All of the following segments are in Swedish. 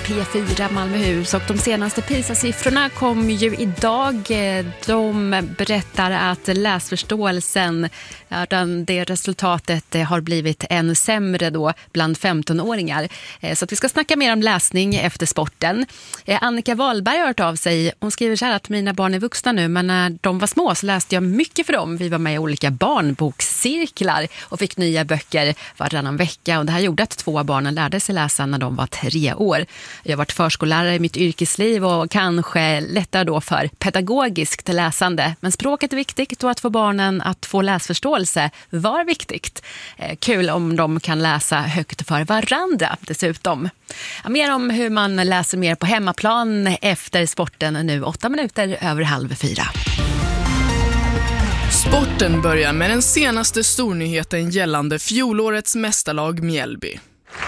P4 Malmöhus och de senaste PISA-siffrorna kom ju idag. De berättar att läsförståelsen, det resultatet har blivit ännu sämre då bland 15-åringar. Så att vi ska snacka mer om läsning efter sporten. Annika Wahlberg har hört av sig. Hon skriver så här att mina barn är vuxna nu, men när de var små så läste jag mycket för dem. Vi var med i olika barnbokscirklar och fick nya böcker varannan vecka. Och det här gjorde att 2 av barnen lärde sig läsa när de var 3 år. Jag har varit förskollärare i mitt yrkesliv och kanske lättare då för pedagogiskt läsande. Men språket är viktigt och att få barnen att få läsförståelse var viktigt. Kul om de kan läsa högt för varandra dessutom. Mer om hur man läser mer på hemmaplan efter sporten nu 8 minuter över 3:30. Sporten börjar med den senaste stornyheten gällande fjolårets mästarlag Mjällby.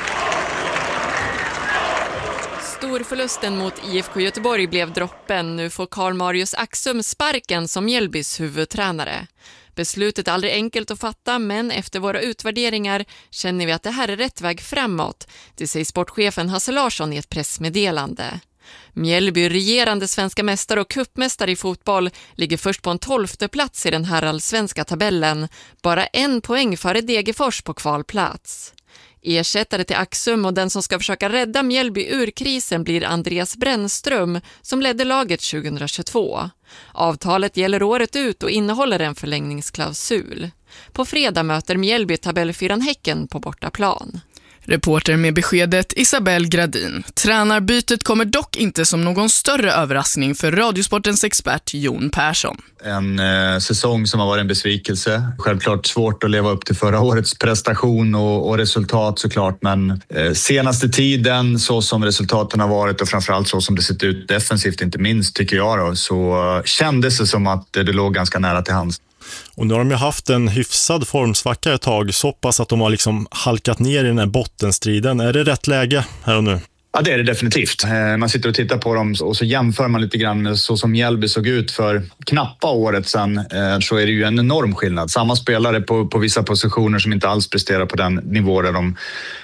Storförlusten mot IFK Göteborg blev droppen. Nu får Carl Marius Axum sparken som Mjällbys huvudtränare. Beslutet är aldrig enkelt att fatta, men efter våra utvärderingar känner vi att det här är rätt väg framåt. Det säger sportchefen Hasse Larsson i ett pressmeddelande. Mjällby, regerande svenska mästare och cupmästare i fotboll, ligger först på en 12:e plats i den här allsvenska tabellen. Bara 1 poäng före Degerfors på kvalplats. Ersättare till Axum och den som ska försöka rädda Mjällby ur krisen blir Andreas Brännström som ledde laget 2022. Avtalet gäller året ut och innehåller en förlängningsklausul. På fredag möter Mjällby tabellfyran Häcken på bortaplan. Reporter med beskedet Isabelle Gradin. Tränarbytet kommer dock inte som någon större överraskning för Radiosportens expert Jon Persson. En säsong som har varit en besvikelse. Självklart svårt att leva upp till förra årets prestation och resultat såklart. Men senaste tiden så som resultaten har varit och framförallt så som det sett ut defensivt inte minst tycker jag då, så kändes det som att det låg ganska nära till hands. Och nu har de ju haft en hyfsad formsvacka ett tag, så pass att de har liksom halkat ner i den här bottenstriden. Är det rätt läge här och nu? Ja, det är det definitivt. Man sitter och tittar på dem och så jämför man lite grann med så som Mjällby såg ut för knappa året sedan, så är det ju en enorm skillnad. Samma spelare på vissa positioner som inte alls presterar på den nivå där de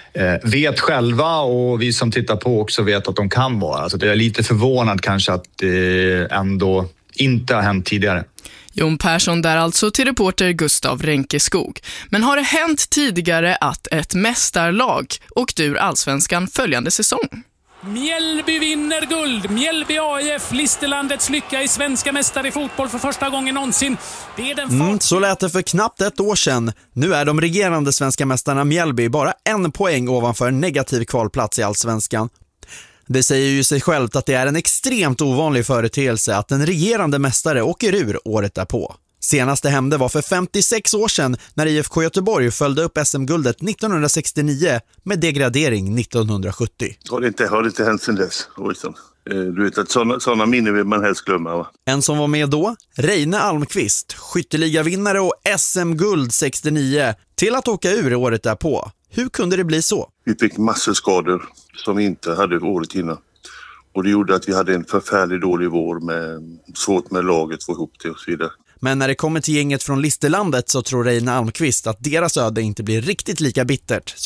vet själva och vi som tittar på också vet att de kan vara. Alltså det är lite förvånad kanske att det ändå inte har hänt tidigare. Jon Persson där alltså till reporter Gustav Ränkeskog. Men har det hänt tidigare att ett mästarlag åkt ur allsvenskan följande säsong? Mjällby vinner guld. Mjällby AIF, Listerlandets lycka i svenska mästare i fotboll för första gången någonsin. Det är den så lät det för knappt ett år sedan. Nu är de regerande svenska mästarna Mjällby bara 1 poäng ovanför en negativ kvalplats i allsvenskan. Det säger ju sig självt att det är en extremt ovanlig företeelse att en regerande mästare åker ur året därpå. Senaste hände var för 56 år sedan när IFK Göteborg följde upp SM-guldet 1969 med degradering 1970. Har det inte hänt sedan dess? Du vet att sådana minnen vill man helst glömma, va? En som var med då, Reine Almqvist, skytteligavinnare och SM-guld 69, till att åka ur året därpå. Hur kunde det bli så? Vi fick massor skador som vi inte hade året innan. Och det gjorde att vi hade en förfärligt dålig vår med svårt med laget få ihop det och så vidare. Men när det kommer till gänget från Listerlandet så tror Reine Almqvist att deras öde inte blir riktigt lika bittert